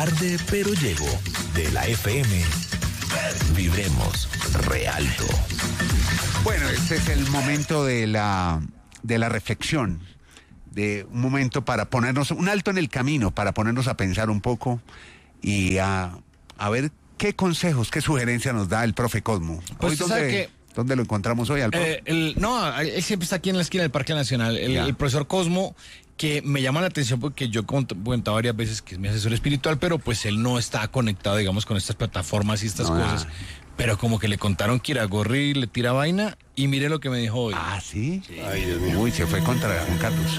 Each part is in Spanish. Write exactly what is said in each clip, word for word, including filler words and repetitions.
Tarde pero llego, de la F M. Vibremos re alto. Bueno, este es el momento de la, de la reflexión, de un momento para ponernos, un alto en el camino, para ponernos a pensar un poco y a, a ver qué consejos, qué sugerencias nos da el profe Cosmo. Pues Hoy, ¿sabe ¿dónde, qué? ¿Dónde lo encontramos hoy al profe? Eh, el, no, él siempre está aquí en la esquina del Parque Nacional. El, el profesor Cosmo, que me llama la atención porque yo he comentado varias veces que es mi asesor espiritual, pero pues él no está conectado, digamos, con estas plataformas y estas no, cosas. Pero como que le contaron que Iragorri le tira vaina y mire lo que me dijo hoy. Ah, ¿sí? sí. Ay, Dios mío. Uy, se fue contra Juan Carlos.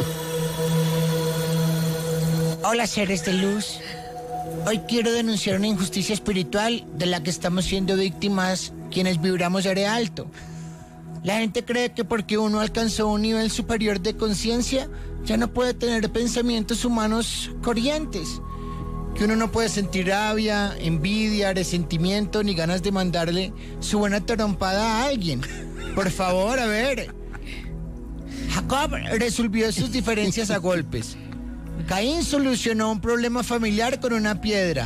Hola, seres de luz. Hoy quiero denunciar una injusticia espiritual de la que estamos siendo víctimas quienes vibramos aire alto. La gente cree que porque uno alcanzó un nivel superior de conciencia, ya no puede tener pensamientos humanos corrientes. Que uno no puede sentir rabia, envidia, resentimiento, ni ganas de mandarle su buena trompada a alguien. Por favor, a ver. Jacob resolvió sus diferencias a golpes. Caín solucionó un problema familiar con una piedra.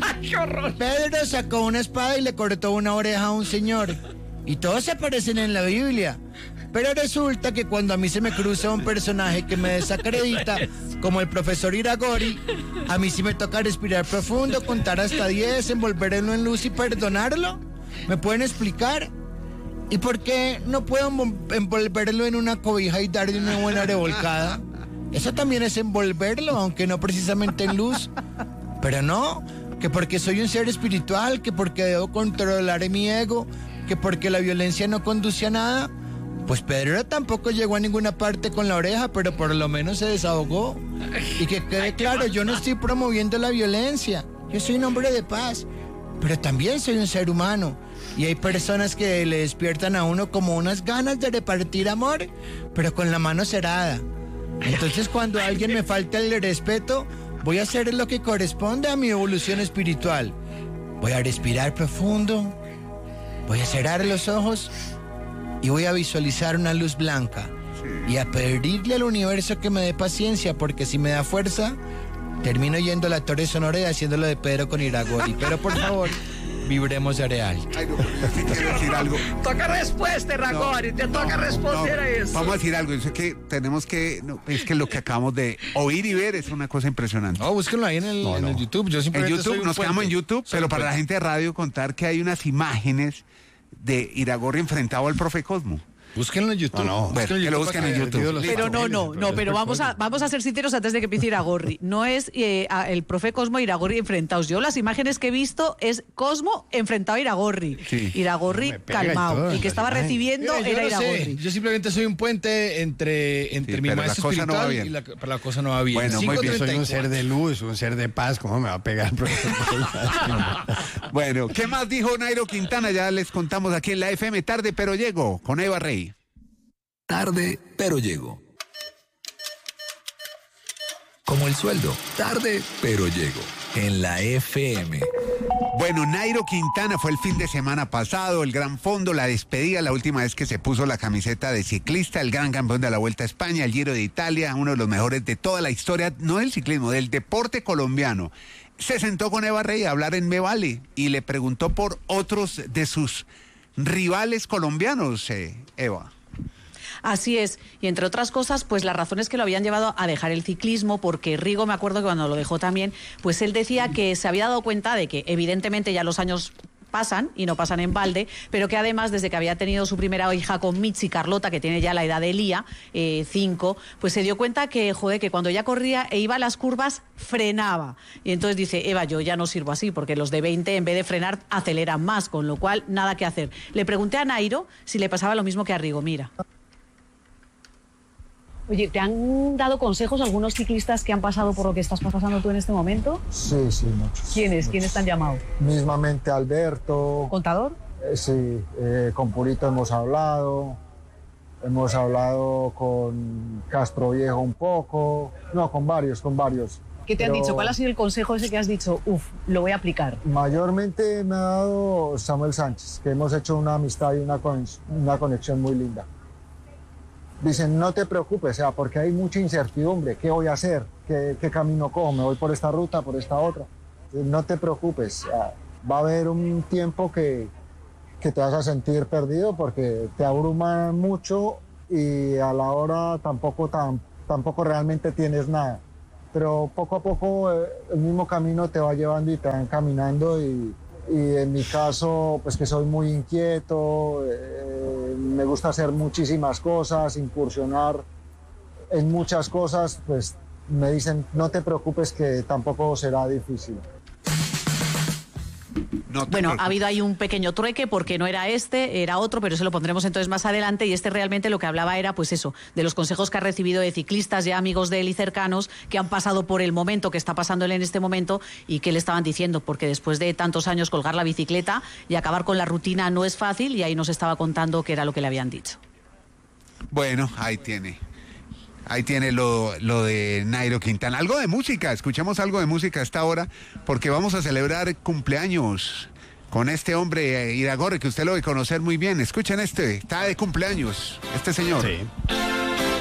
Pedro sacó una espada y le cortó una oreja a un señor. Y todos se aparecen en la Biblia. Pero resulta que cuando a mí se me cruza un personaje que me desacredita, como el profesor Iragorri, a mí sí me toca respirar profundo, contar hasta diez, envolverlo en luz y perdonarlo. ¿Me pueden explicar? ¿Y por qué no puedo envolverlo en una cobija y darle una buena revolcada? Eso también es envolverlo, aunque no precisamente en luz. Pero no, que porque soy un ser espiritual, que porque debo controlar mi ego, que porque la violencia no conduce a nada. Pues Pedro tampoco llegó a ninguna parte con la oreja, pero por lo menos se desahogó. Y que quede claro, yo no estoy promoviendo la violencia. Yo soy un hombre de paz, pero también soy un ser humano. Y hay personas que le despiertan a uno como unas ganas de repartir amor, pero con la mano cerrada. Entonces cuando alguien me falta el respeto, voy a hacer lo que corresponde a mi evolución espiritual. Voy a respirar profundo, voy a cerrar los ojos y voy a visualizar una luz blanca y a pedirle al universo que me dé paciencia, porque si me da fuerza, termino yendo a la Torre Sonora y haciéndolo de Pedro con Iragorri. Pero por favor, vibremos de real. Ay, no, yo sí quiero decir algo. Toca respuesta, Iragorri, no, te toca no, responder no, a eso. Vamos a decir algo, yo sé que tenemos que, no, es que lo que acabamos de oír y ver es una cosa impresionante. No, búsquenlo ahí en el, no, en no. el YouTube. Yo simplemente en YouTube, nos quedamos en YouTube, soy pero para la gente de radio contar que hay unas imágenes de Iragorri enfrentado al profe Cosmo. Búsquenlo en YouTube. No, no, bueno, que lo busquen en YouTube. Pero no, no, no, pero vamos a, vamos a ser sinceros antes de que empiece Iragorri. No es eh, a, el profe Cosmo e Iragorri enfrentados. Yo las imágenes que he visto es Cosmo enfrentado a Iragorri. Sí. Iragorri no calmado. El que estaba recibiendo Mira, era Iragorri. Yo simplemente soy un puente entre, entre sí, mi maestro espiritual no y la, pero la cosa no va bien. Bueno, muy bien. Soy un ser de luz, un ser de paz. ¿Cómo me va a pegar el profesor? Bueno, ¿qué más dijo Nairo Quintana? Ya les contamos aquí en la F M. Tarde pero llego con Eva Rey. Tarde, pero llego. Como el sueldo, tarde, pero llego. En la F M. Bueno, Nairo Quintana fue el fin de semana pasado, el Gran Fondo, la despedida, la última vez que se puso la camiseta de ciclista, el gran campeón de la Vuelta a España, el Giro de Italia, uno de los mejores de toda la historia, no del ciclismo, del deporte colombiano. Se sentó con Eva Rey a hablar en Me Vale y le preguntó por otros de sus rivales colombianos, eh, Eva. Así es, y entre otras cosas, pues las razones que lo habían llevado a dejar el ciclismo, porque Rigo, me acuerdo que cuando lo dejó también, pues él decía que se había dado cuenta de que evidentemente ya los años pasan y no pasan en balde, pero que además desde que había tenido su primera hija con Mitzi, Carlota, que tiene ya la edad de Lía, eh, cinco, pues se dio cuenta que, joder, que cuando ya corría e iba a las curvas, frenaba. Y entonces dice, Eva, yo ya no sirvo así, porque los de veinte, en vez de frenar, aceleran más, con lo cual, nada que hacer. Le pregunté a Nairo si le pasaba lo mismo que a Rigo, mira. Oye, ¿te han dado consejos algunos ciclistas que han pasado por lo que estás pasando tú en este momento? Sí, sí, muchos. ¿Quiénes? Muchos. ¿Quiénes te han llamado? Mismamente Alberto. ¿Contador? Eh, sí, eh, con Purito hemos hablado, hemos hablado con Castro Viejo un poco, no, con varios, con varios. ¿Qué te Pero han dicho? ¿Cuál ha sido el consejo ese que has dicho, uff, lo voy a aplicar? Mayormente me ha dado Samuel Sánchez, que hemos hecho una amistad y una, con, una conexión muy linda. dicen, no te preocupes, o sea, porque hay mucha incertidumbre, ¿qué voy a hacer? ¿Qué, qué camino cojo? ¿Me voy por esta ruta, por esta otra? No te preocupes, o sea, va a haber un tiempo que, que te vas a sentir perdido porque te abruma mucho y a la hora tampoco, tam, tampoco realmente tienes nada. Pero poco a poco eh, el mismo camino te va llevando y te va encaminando y, y en mi caso, pues que soy muy inquieto, eh, me gusta hacer muchísimas cosas, incursionar en muchas cosas, pues me dicen, no te preocupes que tampoco será difícil. No bueno, ha habido ahí un pequeño trueque porque no era este, era otro, pero eso lo pondremos entonces más adelante y este realmente lo que hablaba era pues eso, de los consejos que ha recibido de ciclistas ya amigos de él y cercanos que han pasado por el momento que está pasando él en este momento y que le estaban diciendo, porque después de tantos años colgar la bicicleta y acabar con la rutina no es fácil y ahí nos estaba contando qué era lo que le habían dicho. Bueno, ahí tiene. Ahí tiene lo, lo de Nairo Quintana. Algo de música, escuchemos algo de música a esta hora, porque vamos a celebrar cumpleaños con este hombre, Iragorri, que usted lo debe conocer muy bien. Escuchen este, está de cumpleaños, este señor. Sí.